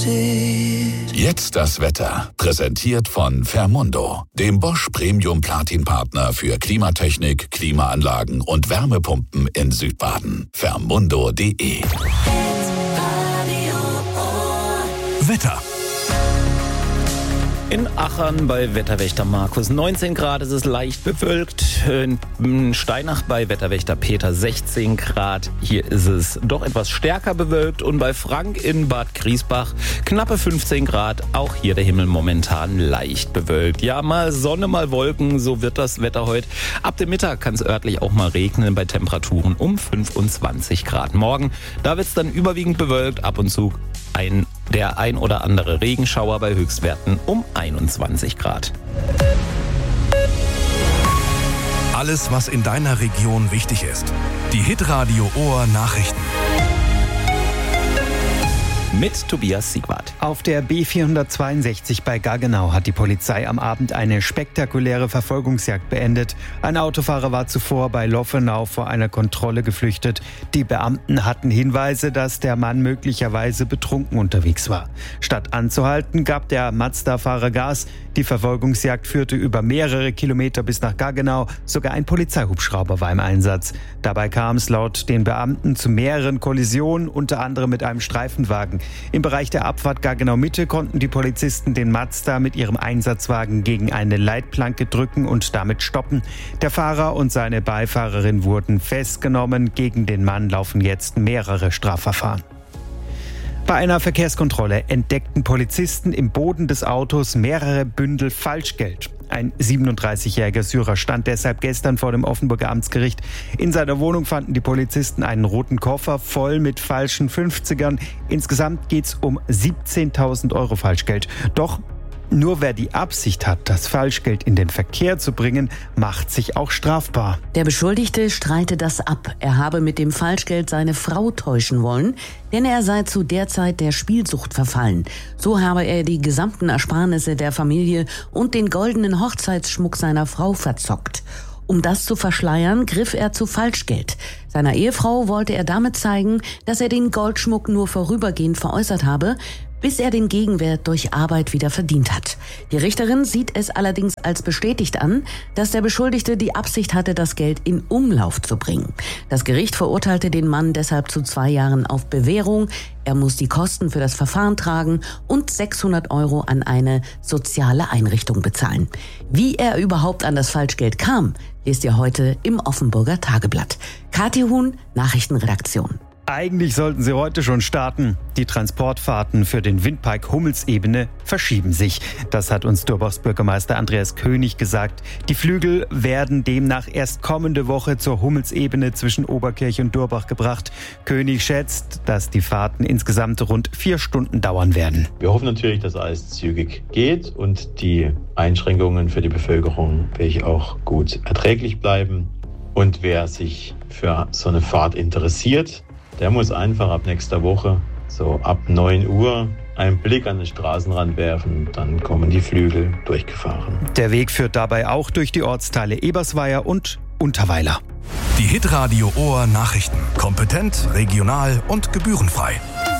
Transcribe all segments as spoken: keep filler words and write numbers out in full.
Jetzt das Wetter. Präsentiert von Fermundo, dem Bosch Premium Platin Partner für Klimatechnik, Klimaanlagen und Wärmepumpen in Südbaden. Fermundo punkt de. Wetter. In Achern bei Wetterwächter Markus neunzehn Grad, es ist leicht bewölkt. In Steinach bei Wetterwächter Peter sechzehn Grad. Hier ist es doch etwas stärker bewölkt. Und bei Frank in Bad Griesbach knappe fünfzehn Grad. Auch hier der Himmel momentan leicht bewölkt. Ja, mal Sonne, mal Wolken, so wird das Wetter heute. Ab dem Mittag kann es örtlich auch mal regnen bei Temperaturen um fünfundzwanzig Grad. Morgen, da wird es dann überwiegend bewölkt, ab und zu ein der ein oder andere Regenschauer bei Höchstwerten um einundzwanzig Grad. Alles, was in deiner Region wichtig ist. Die Hitradio Ohr Nachrichten. Mit Tobias Siegwart. Auf der B vierhundertzweiundsechzig bei Gaggenau hat die Polizei am Abend eine spektakuläre Verfolgungsjagd beendet. Ein Autofahrer war zuvor bei Loffenau vor einer Kontrolle geflüchtet. Die Beamten hatten Hinweise, dass der Mann möglicherweise betrunken unterwegs war. Statt anzuhalten, gab der Mazda-Fahrer Gas. Die Verfolgungsjagd führte über mehrere Kilometer bis nach Gaggenau. Sogar ein Polizeihubschrauber war im Einsatz. Dabei kam es laut den Beamten zu mehreren Kollisionen, unter anderem mit einem Streifenwagen. Im Bereich der Abfahrt Gaggenau-Mitte konnten die Polizisten den Mazda mit ihrem Einsatzwagen gegen eine Leitplanke drücken und damit stoppen. Der Fahrer und seine Beifahrerin wurden festgenommen. Gegen den Mann laufen jetzt mehrere Strafverfahren. Bei einer Verkehrskontrolle entdeckten Polizisten im Boden des Autos mehrere Bündel Falschgeld. Ein siebenunddreißigjähriger Syrer stand deshalb gestern vor dem Offenburger Amtsgericht. In seiner Wohnung fanden die Polizisten einen roten Koffer voll mit falschen fünfzigern. Insgesamt geht es um siebzehntausend Euro Falschgeld. Doch nur wer die Absicht hat, das Falschgeld in den Verkehr zu bringen, macht sich auch strafbar. Der Beschuldigte streitet das ab. Er habe mit dem Falschgeld seine Frau täuschen wollen, denn er sei zu der Zeit der Spielsucht verfallen. So habe er die gesamten Ersparnisse der Familie und den goldenen Hochzeitsschmuck seiner Frau verzockt. Um das zu verschleiern, griff er zu Falschgeld. Seiner Ehefrau wollte er damit zeigen, dass er den Goldschmuck nur vorübergehend veräußert habe, bis er den Gegenwert durch Arbeit wieder verdient hat. Die Richterin sieht es allerdings als bestätigt an, dass der Beschuldigte die Absicht hatte, das Geld in Umlauf zu bringen. Das Gericht verurteilte den Mann deshalb zu zwei Jahren auf Bewährung. Er muss die Kosten für das Verfahren tragen und sechshundert Euro an eine soziale Einrichtung bezahlen. Wie er überhaupt an das Falschgeld kam, lest ihr heute im Offenburger Tageblatt. Kathi Huhn, Nachrichtenredaktion. Eigentlich sollten sie heute schon starten. Die Transportfahrten für den Windpark Hummelsebene verschieben sich. Das hat uns Durbachs Bürgermeister Andreas König gesagt. Die Flügel werden demnach erst kommende Woche zur Hummelsebene zwischen Oberkirch und Durbach gebracht. König schätzt, dass die Fahrten insgesamt rund vier Stunden dauern werden. Wir hoffen natürlich, dass alles zügig geht und die Einschränkungen für die Bevölkerung wirklich auch gut erträglich bleiben. Und wer sich für so eine Fahrt interessiert, der muss einfach ab nächster Woche, so ab neun Uhr, einen Blick an den Straßenrand werfen. Dann kommen die Flügel durchgefahren. Der Weg führt dabei auch durch die Ortsteile Ebersweier und Unterweiler. Die Hitradio Ohr Nachrichten. Kompetent, regional und gebührenfrei.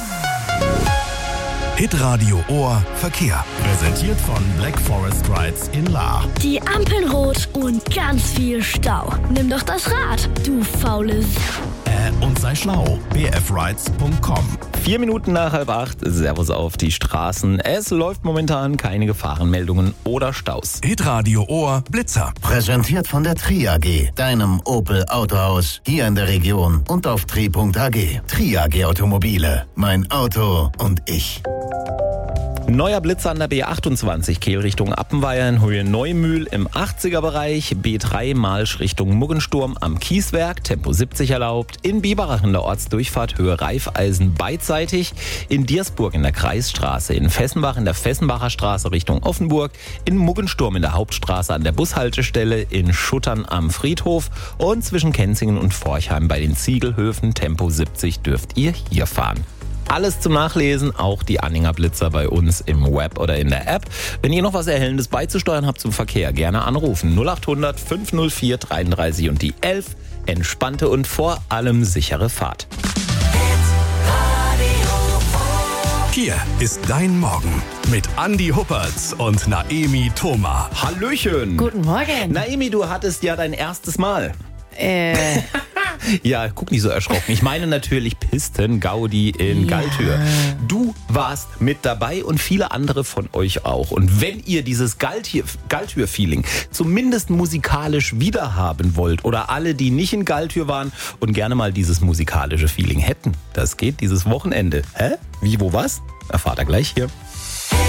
Hitradio Ohr Verkehr. Präsentiert von Black Forest Rides in Lahr. Die Ampeln rot und ganz viel Stau. Nimm doch das Rad, du faules. Äh, und sei schlau. b f rides punkt com. Vier Minuten nach halb acht. Servus auf die Straßen. Es läuft momentan keine Gefahrenmeldungen oder Staus. Hitradio Ohr Blitzer. Präsentiert von der Tri A G, deinem Opel Autohaus hier in der Region und auf tri punkt a g. Tri A G Automobile. Mein Auto und ich. Neuer Blitzer an der B achtundzwanzig, Kehl Richtung Appenweier in Höhe Neumühl im achtziger-Bereich, B drei Marsch Richtung Muggensturm am Kieswerk, Tempo siebzig erlaubt, in Biberach in der Ortsdurchfahrt Höhe Reifeisen beidseitig, in Diersburg in der Kreisstraße, in Fessenbach in der Fessenbacher Straße Richtung Offenburg, in Muggensturm in der Hauptstraße an der Bushaltestelle, in Schuttern am Friedhof und zwischen Kenzingen und Forchheim bei den Ziegelhöfen, Tempo siebzig dürft ihr hier fahren. Alles zum Nachlesen, auch die Anhänger Blitzer bei uns im Web oder in der App. Wenn ihr noch was Erhellendes beizusteuern habt zum Verkehr, gerne anrufen. null acht hundert fünf null vier dreiunddreißig und die elf. Entspannte und vor allem sichere Fahrt. Hier ist dein Morgen mit Andi Huppertz und Naemi Thoma. Hallöchen. Guten Morgen. Naemi, du hattest ja dein erstes Mal. Äh. Ja, guck nicht so erschrocken. Ich meine natürlich Pisten-Gaudi in Ja. Galtür. Du warst mit dabei und viele andere von euch auch. Und wenn ihr dieses Galtür- Galtür-Feeling zumindest musikalisch wiederhaben wollt oder alle, die nicht in Galtür waren und gerne mal dieses musikalische Feeling hätten, das geht dieses Wochenende. Hä? Wie, wo, was? Erfahrt ihr gleich hier.